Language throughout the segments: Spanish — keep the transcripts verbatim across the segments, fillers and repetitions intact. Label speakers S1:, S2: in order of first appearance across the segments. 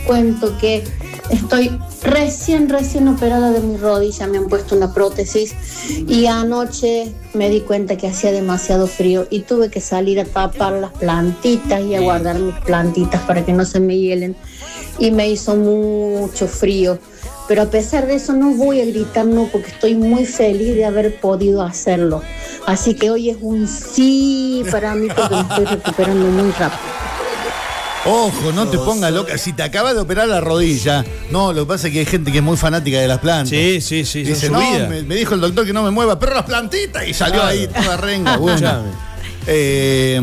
S1: cuento que estoy recién, recién operada de mi rodilla, me han puesto una prótesis y anoche me di cuenta que hacía demasiado frío y tuve que salir a tapar las plantitas y a guardar mis plantitas para que no se me hielen y me hizo mucho frío. Pero a pesar de eso no voy a gritar no, porque estoy muy feliz de haber podido hacerlo. Así que hoy es un sí para mí porque me estoy recuperando muy rápido.
S2: Ojo, no te pongas loca. Si te acabas de operar la rodilla, no, lo que pasa es que hay gente que es muy fanática de las plantas.
S3: Sí, sí, sí.
S2: Dice, no, me, me dijo el doctor que no me mueva, pero las plantitas, y salió claro. ahí toda renga. Bueno. eh,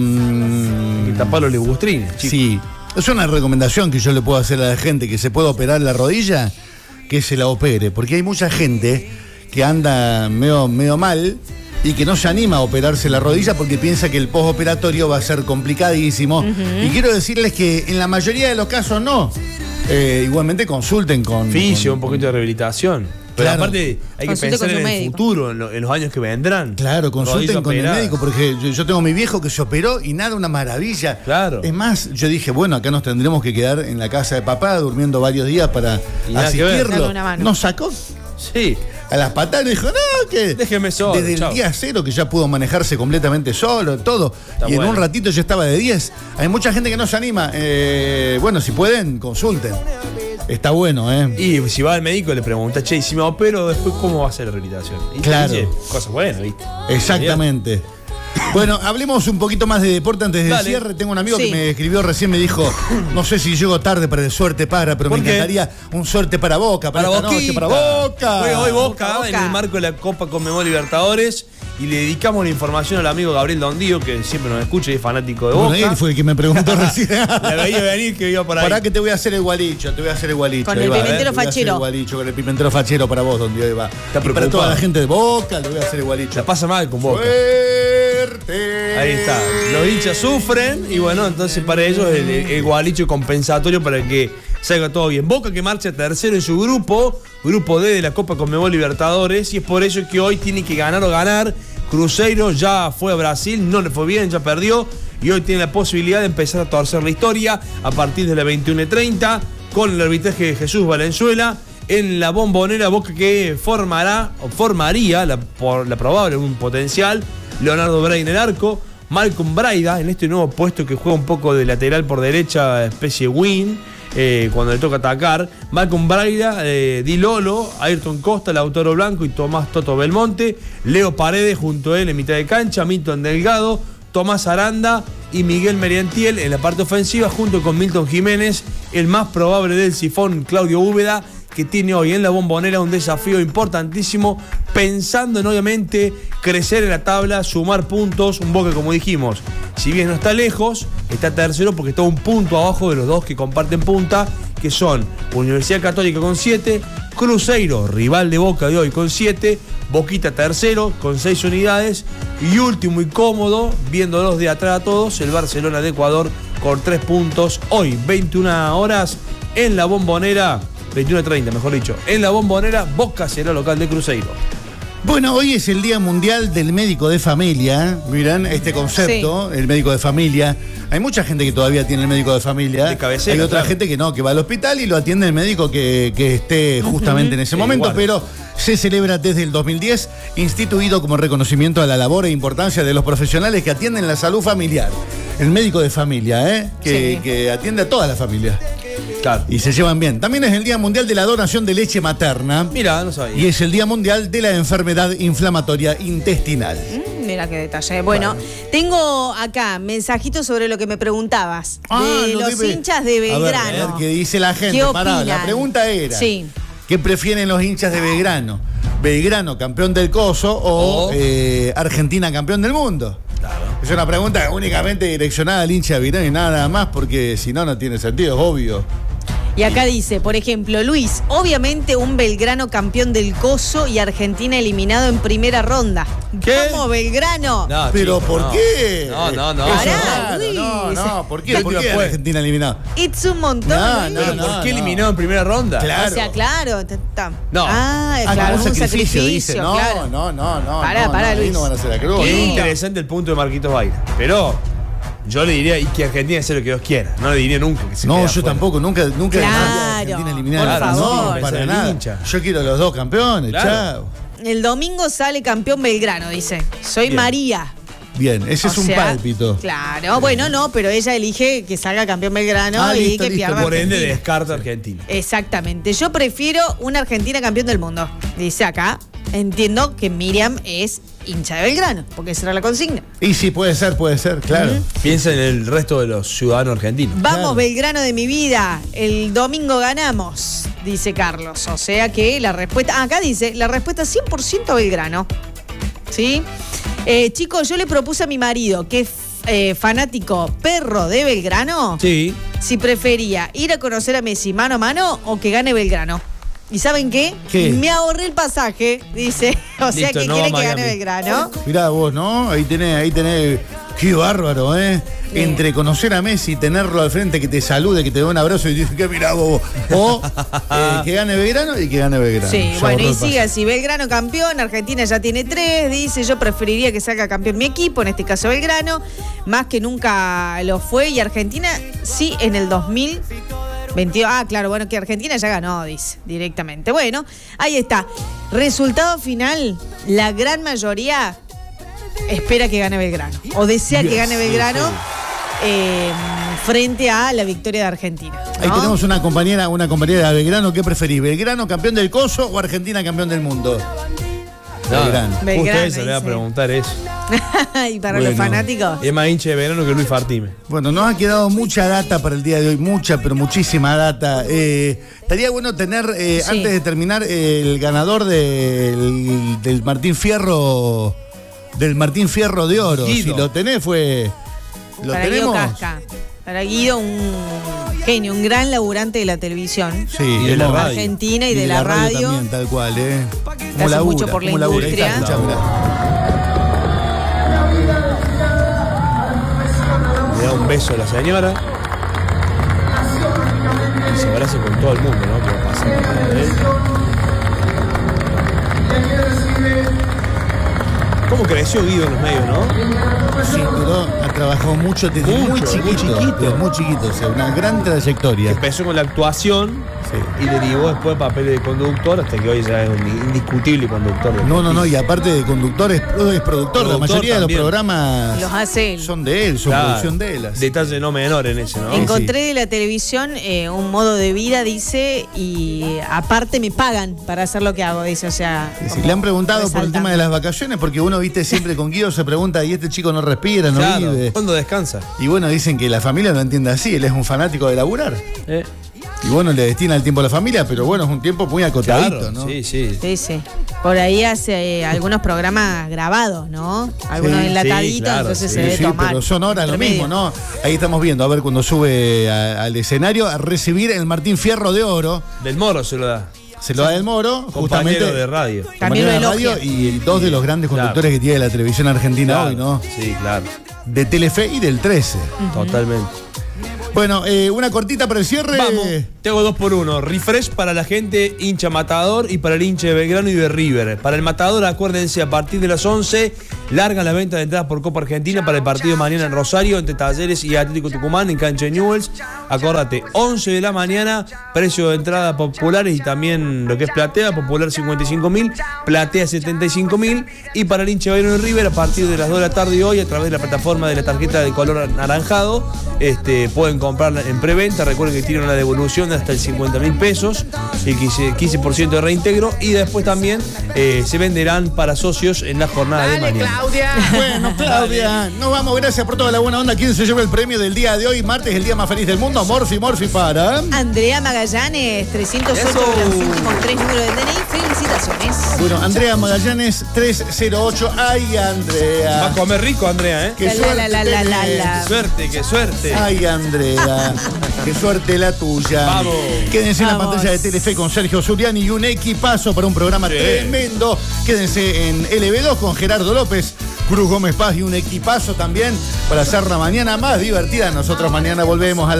S3: y tapar los ligustrines, chicos.
S2: Sí, es una recomendación que yo le puedo hacer a la gente que se puede operar la rodilla, que se la opere, porque hay mucha gente que anda medio, medio mal y que no se anima a operarse la rodilla porque piensa que el postoperatorio va a ser complicadísimo. Uh-huh. Y quiero decirles que en la mayoría de los casos no. Eh, igualmente consulten con...
S3: Fisio,
S2: con,
S3: un poquito de rehabilitación. Pero
S2: claro.
S3: aparte hay
S4: Consulte
S3: que pensar en el
S4: médico.
S3: futuro, en, lo, en los años que vendrán.
S2: Claro, consulten con el médico, porque yo, yo tengo a mi viejo que se operó y nada, una maravilla.
S3: Claro.
S2: Es más, yo dije, bueno, acá nos tendremos que quedar en la casa de papá durmiendo varios días para asistirlo. Nos sacó.
S3: Sí.
S2: A las patadas dijo, no, que
S3: déjeme solo.
S2: Desde el
S3: chau.
S2: día cero que ya pudo manejarse completamente solo, todo.
S3: Está
S2: y en
S3: bueno.
S2: un ratito ya estaba de diez. Hay mucha gente que no se anima. Eh, bueno, si pueden, consulten. Está bueno, ¿eh?
S3: Y si va al médico le pregunta, che, si me opero después, ¿cómo va a ser la rehabilitación? Y
S2: claro.
S3: Dice, cosa buena, ¿viste?
S2: Exactamente. Bueno, hablemos un poquito más de deporte antes del
S3: Dale.
S2: cierre. Tengo un amigo
S4: Sí.
S2: que me escribió recién, me dijo, no sé si llego tarde para el suerte para, pero me
S3: ¿Por qué?
S2: encantaría un suerte para Boca, para,
S3: Para
S2: esta noche,
S3: Boquita.
S2: para Boca.
S3: Hoy, hoy Boca,
S4: Boca.
S3: en el marco de la Copa Conmebol Libertadores, y le dedicamos la información al amigo Gabriel Dondío, que siempre nos escucha y es fanático de Boca.
S2: Bueno, él fue el que me preguntó recién.
S3: La veía venir que iba por ahí.
S2: Pará que te voy a hacer el gualicho, te voy a hacer el gualicho.
S4: Con
S2: ahí
S4: el
S2: va,
S4: pimentero
S2: eh, te voy a hacer
S4: fachero.
S2: el gualicho, con el pimentero fachero para vos, donde hoy va.
S3: Está
S2: Y para
S3: preocupado.
S2: toda la gente de Boca, le voy a hacer el gualicho.
S3: La pasa mal con Boca.
S2: Suerte.
S3: Ahí está. Los hinchas sufren y bueno, entonces para ellos el, el gualicho compensatorio para que salga todo bien. Boca que marcha tercero en su grupo, grupo D de la Copa Conmebol Libertadores, y es por eso que hoy tiene que ganar o ganar. Cruzeiro ya fue a Brasil, no le fue bien, ya perdió, y hoy tiene la posibilidad de empezar a torcer la historia a partir de las veintiuna y treinta con el arbitraje de Jesús Valenzuela. En la Bombonera, Boca que formará o formaría la, por la probable, un potencial, Leonardo Bray en el arco, Malcolm Braida en este nuevo puesto que juega un poco de lateral por derecha, especie wing, eh, cuando le toca atacar. Malcolm Braida, eh, Di Lolo, Ayrton Costa, Lautaro Blanco y Tomás Toto Belmonte. Leo Paredes junto a él en mitad de cancha, Milton Delgado, Tomás Aranda y Miguel Merentiel en la parte ofensiva, junto con Milton Jiménez, el más probable del sifón, Claudio Úbeda, que tiene hoy en la Bombonera un desafío importantísimo, pensando en obviamente crecer en la tabla, sumar puntos. Un Boca, como dijimos, si bien no está lejos, está tercero porque está un punto abajo de los dos que comparten punta, que son Universidad Católica con siete, Cruzeiro, rival de Boca de hoy, con siete, Boquita tercero con seis unidades, y último y cómodo, viéndolos de atrás a todos, el Barcelona de Ecuador con tres puntos. Hoy, veintiuna horas, en la Bombonera, veintiuna treinta, mejor dicho, en la Bombonera, Boca será local de Cruzeiro.
S2: Bueno, hoy es el Día Mundial del Médico de Familia. Miran este concepto, sí. El médico de familia. Hay mucha gente que todavía tiene el médico de familia.
S3: De cabecera,
S2: Hay otra
S3: claro.
S2: gente que no, que va al hospital y lo atiende el médico que, que esté justamente uh-huh. en ese sí, momento. Igual. Pero se celebra desde el dos mil diez, instituido como reconocimiento a la labor e importancia de los profesionales que atienden la salud familiar. El médico de familia, ¿eh? Que, sí. que atiende a toda la familia. Claro. Y se llevan bien. También es el Día Mundial de la Donación de Leche Materna.
S3: Mira, no sabía.
S2: Y es el Día Mundial de la Enfermedad Inflamatoria Intestinal.
S4: Mm, mira qué detalle. Bueno, bueno, tengo acá mensajitos sobre lo que me preguntabas. Ah, de los debe... hinchas de Belgrano.
S2: A ver, a ver qué dice la gente. Pará, la pregunta era,
S4: sí.
S2: ¿qué prefieren los hinchas de Belgrano? ¿Belgrano campeón del Coso o oh. eh, Argentina campeón del mundo? Claro. Es una pregunta únicamente direccionada al hincha de Belgrano y nada más, porque si no, no tiene sentido, es obvio.
S4: Y acá dice, por ejemplo, Luis, obviamente un Belgrano campeón del Coso y Argentina eliminado en primera ronda.
S3: ¿Qué?
S4: ¿Cómo Belgrano?
S2: No, pero chico, ¿por
S3: no.
S2: qué?
S3: No, no, no.
S4: Pará,
S2: Luis. No, no, ¿por qué? ¿Por qué
S3: fue?
S2: Argentina eliminado?
S4: Es un montón,
S2: no,
S4: Luis.
S2: no, no,
S3: ¿Por qué
S2: no.
S3: eliminado en primera ronda?
S2: Claro.
S4: O sea, claro.
S3: No.
S4: Ah,
S2: ah
S4: claro,
S2: un
S4: un
S2: sacrificio,
S4: sacrificio,
S2: dice. No,
S4: claro.
S2: no, no, no.
S4: Pará,
S2: no,
S4: pará,
S2: no,
S4: Luis.
S2: no van a hacer la cruz.
S3: Qué
S4: ¿Qué?
S3: interesante el punto de Marquitos Baira. Pero Yo le diría, y que Argentina sea lo que Dios quiera. No le diría nunca que se
S2: No,
S3: quede
S2: yo
S3: afuera.
S2: tampoco, nunca, nunca
S4: Claro,
S2: Argentina eliminada.
S4: por favor.
S2: No, para
S3: El
S2: nada.
S3: hincha.
S2: Yo quiero los dos campeones,
S3: Claro.
S2: chao.
S4: El domingo sale campeón Belgrano, dice. Soy
S3: Bien.
S4: María.
S2: Bien, ese
S4: O
S2: es un
S4: sea,
S2: pálpito.
S4: Claro, bueno, no, pero ella elige que salga campeón Belgrano
S2: Ah,
S4: y
S2: listo,
S4: que
S2: listo.
S4: pierda
S3: Por ende,
S4: Argentina.
S3: descarta a Argentina.
S4: Exactamente. Yo prefiero una Argentina campeón del mundo. Dice acá. Entiendo que Miriam es hincha de Belgrano, porque esa era la consigna.
S2: Y sí, puede ser, puede ser, claro.
S3: Piensa en el resto de los ciudadanos argentinos.
S4: Vamos,
S2: Claro.
S4: Belgrano de mi vida. El domingo ganamos, dice Carlos. O sea que la respuesta. Ah, acá dice, la respuesta cien por ciento Belgrano. ¿Sí? Eh, chicos, yo le propuse a mi marido, que es eh, fanático perro de Belgrano,
S3: Sí.
S4: si prefería ir a conocer a Messi mano a mano o que gane Belgrano. ¿Y saben qué?
S2: ¿Qué?
S4: Me ahorré el pasaje, dice. O sea
S3: Listo,
S4: que
S3: no
S4: quiere
S3: va a
S4: que gane
S3: Miami.
S4: Belgrano.
S2: Mirá vos, ¿no? Ahí tenés, ahí tenés. Qué bárbaro, ¿eh?
S4: Sí.
S2: Entre conocer a Messi, tenerlo al frente, que te salude, que te dé un abrazo y dice que mirá vos. O eh, que gane Belgrano y que gane Belgrano.
S4: Sí,
S2: Ya
S4: bueno,
S2: ahorró
S4: y
S2: el
S4: sigue así. Belgrano campeón, Argentina ya tiene tres. Dice, yo preferiría que salga campeón mi equipo, en este caso Belgrano. Más que nunca lo fue. Y Argentina sí en el dos mil veintidós. Ah, claro, bueno, que Argentina ya ganó, dice, directamente. Bueno, ahí está. Resultado final, la gran mayoría espera que gane Belgrano. O desea que gane Belgrano eh, frente a la victoria de Argentina. ¿no?
S2: Ahí tenemos una compañera, una compañera de Belgrano. ¿Qué preferís? ¿Belgrano campeón del Coso o Argentina campeón del mundo?
S3: No,
S2: Belgrano.
S3: Justo
S4: Belgrano,
S3: eso le voy a
S4: dice.
S3: preguntar eso.
S4: Y para
S2: Bueno.
S4: los fanáticos.
S3: Es más hincha de verano que Luis Fartime.
S2: Bueno, nos ha quedado mucha data para el día de hoy, mucha, pero muchísima data. Eh, estaría bueno tener, eh,
S4: Sí.
S2: antes de terminar, eh, el ganador del, del Martín Fierro, del Martín Fierro de Oro.
S3: Guido.
S2: Si lo tenés, fue. ¿Lo
S4: Para Guido
S2: tenemos?
S4: Casca. Para Guido, un genio, un gran laburante de la televisión.
S2: Sí,
S3: Y de la
S2: hemos-
S3: radio.
S4: Argentina y, de, la, radio.
S2: también, tal cual, ¿eh?
S4: Hace
S2: Como labura,
S4: mucho por la
S2: como labura. Ahí está,
S4: industria.
S2: escuchá, mirá.
S3: Le da un beso a la señora. Y se abraza con todo el mundo, ¿no? Que va a pasar. ¿Cómo creció Guido en los medios, no?
S2: Sí, pero ha trabajado mucho desde
S3: Mucho,
S2: muy
S3: muy
S2: chiquito.
S3: chiquito.
S2: Desde muy chiquito, o sea, una gran trayectoria.
S3: Empezó con la actuación
S2: Sí.
S3: y derivó después papeles de conductor hasta que hoy ya es un indiscutible conductor. de
S2: No, no, no,
S3: noticias.
S2: y aparte de conductor, es, es productor. La
S3: Productor
S2: mayoría de
S3: también.
S2: los programas
S4: Los hace él.
S2: son de él, son
S3: Claro.
S2: producción de él. así.
S3: Detalle no menor en ese, ¿no?
S2: En-
S4: Encontré de la televisión eh, un modo de vida, dice, y aparte me pagan para hacer lo que hago, dice, o sea.
S2: Sí, sí,
S4: como
S2: le han preguntado por el
S4: resaltando.
S2: tema de las vacaciones, porque uno, viste, siempre con Guido se pregunta, y este chico no respira, no
S3: Claro,
S2: vive.
S3: ¿cuándo descansa?
S2: Y bueno, dicen que la familia lo entiende así, él es un fanático de laburar.
S3: ¿Eh?
S2: Y bueno, le destina el tiempo a la familia, pero bueno, es un tiempo muy acotadito,
S3: Claro,
S2: ¿no?
S3: sí, sí.
S4: Sí, sí. Por ahí hace eh, algunos programas grabados, ¿no? Algunos
S2: Sí,
S4: enlataditos,
S3: sí, claro,
S4: entonces
S3: sí,
S4: se debe
S2: Sí,
S4: tomar.
S2: pero son horas lo
S4: entre
S2: mismo,
S4: medio.
S2: ¿no? Ahí estamos viendo, a ver cuando sube a- al escenario a recibir el Martín Fierro de Oro.
S3: Del Moro se lo da.
S2: Se lo da del Moro, justamente.
S3: Compañero de radio.
S4: También lo
S2: compañero de radio
S4: elogia.
S2: y dos de los grandes
S3: Claro.
S2: conductores que tiene la televisión argentina
S3: Claro,
S2: hoy, ¿no?
S3: Sí, claro.
S2: De Telefe y del trece.
S3: Totalmente.
S2: Bueno, eh, una cortita para el cierre.
S3: Vamos, tengo dos por uno. Refresh para la gente hincha Matador y para el hincha de Belgrano y de River. Para el Matador, acuérdense, a partir de las once, largan la venta de entradas por Copa Argentina para el partido mañana en Rosario, entre Talleres y Atlético Tucumán, en cancha de Newell's. Acordate, once de la mañana, precio de entrada populares y también lo que es platea, popular cincuenta y cinco mil, platea setenta y cinco mil. Y para el hincha de Belgrano y River, a partir de las dos de la tarde hoy, a través de la plataforma de la tarjeta de color anaranjado, este, pueden comprarla en preventa. Recuerden que tienen una devolución de hasta el cincuenta mil pesos, el quince por ciento de reintegro, y después también eh, se venderán para socios en la jornada de mañana.
S2: Bueno, Claudia, nos vamos. Gracias por toda la buena onda. ¿Quién se lleva el premio del día de hoy? Martes, el día más feliz del mundo. Morfi, Morfi para.
S4: Andrea Magallanes, trescientos ocho,
S3: Eso.
S4: los últimos tres números del D N I. Felicitaciones.
S2: Bueno, Andrea Magallanes, trescientos ocho. Ay,
S3: Va
S2: Andrea.
S3: a comer rico, Andrea, ¿eh?
S2: Qué
S4: La, la,
S2: suerte
S4: la, la, la, la,
S2: tenés.
S4: la.
S3: Qué suerte, qué suerte.
S2: Ay, Andrea, qué suerte la tuya.
S3: Vamos.
S2: Quédense en la
S4: Vamos.
S2: pantalla de Telefe con Sergio Zuriani y un equipazo para un programa
S3: Sí.
S2: tremendo. Quédense en L B dos con Gerardo López, Cruz Gómez Paz y un equipazo también para hacer la mañana más divertida. Nosotros mañana volvemos a la